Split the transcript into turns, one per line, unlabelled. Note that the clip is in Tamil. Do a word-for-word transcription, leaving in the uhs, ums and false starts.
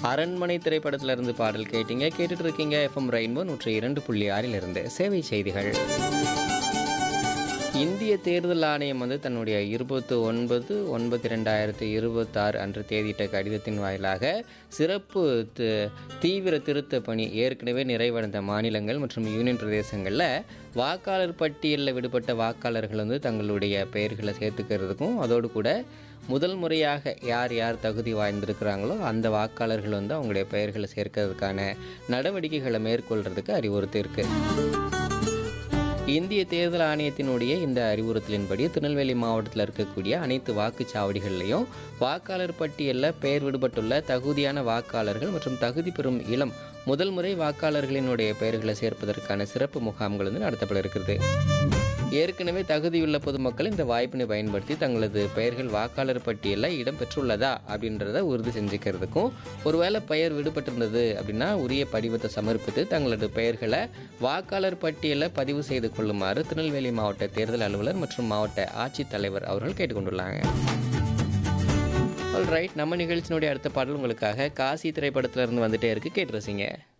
அரண்மனை திரைப்படத்துல இருந்து பாடல் கேட்டீங்க. கேட்டுட்டு இருக்கீங்க எஃப்எம் ரெயின்போ நூற்றி இரண்டு புள்ளி ஆறில் இருந்து சேவை செய்திகள். இந்திய தேர்தல் ஆணையம் வந்து தன்னுடைய இருபத்தி ஒன்பது ஒன்பது ரெண்டாயிரத்தி இருபத்தாறு அன்று தேதியிட்ட கடிதத்தின் வாயிலாக சிறப்பு தீவிர திருத்த பணி ஏற்கனவே நிறைவடைந்த மாநிலங்கள் மற்றும் யூனியன் பிரதேசங்களில் வாக்காளர் பட்டியலில் விடுபட்ட வாக்காளர்கள் வந்து தங்களுடைய பெயர்களை சேர்த்துக்கிறதுக்கும், அதோடு கூட முதல் முறையாக யார் யார் தகுதி வாய்ந்திருக்கிறாங்களோ அந்த வாக்காளர்கள் வந்து அவங்களுடைய பெயர்களை சேர்க்கிறதுக்கான நடவடிக்கைகளை மேற்கொள்றதுக்கு அறிவுறுத்தியிருக்கு. இந்திய தேர்தல் ஆணையத்தினுடைய இந்த அறிவுறுத்தலின்படி திருநெல்வேலி மாவட்டத்தில் இருக்கக்கூடிய அனைத்து வாக்குச்சாவடிகள்லையும் வாக்காளர் பட்டியலில் பெயர் விடுபட்டுள்ள தகுதியான வாக்காளர்கள் மற்றும் தகுதி பெறும் இளம் முதல் முறை வாக்காளர்களினுடைய பெயர்களை சேர்ப்பதற்கான சிறப்பு முகாம்கள் வந்து நடத்தப்பட இருக்கிறது. ஏற்கனவே தகுதியுள்ள பொதுமக்கள் இந்த வாய்ப்பினை பயன்படுத்தி தங்களது பெயர்கள் வாக்காளர் பட்டியலில் இடம் பெற்றுள்ளதா அப்படின்றத உறுதி செஞ்சுக்கிறதுக்கும், ஒருவேளை பெயர் விடுபட்டிருந்தது அப்படின்னா உரிய படிவத்தை சமர்ப்பித்து தங்களது பெயர்களை வாக்காளர் பட்டியலில் பதிவு செய்து கொள்ளுமாறு திருநெல்வேலி மாவட்ட தேர்தல் அலுவலர் மற்றும் மாவட்ட ஆட்சித்தலைவர் அவர்கள் கேட்டுக்கொண்டுள்ளாங்க. ஆல் ரைட், நம்ம நிகழ்ச்சியினுடைய அடுத்த பாடல் உங்களுக்காக காசி திரைப்படத்திலிருந்து வந்துட்டே இருக்கு, கேட்டு ரசிங்க.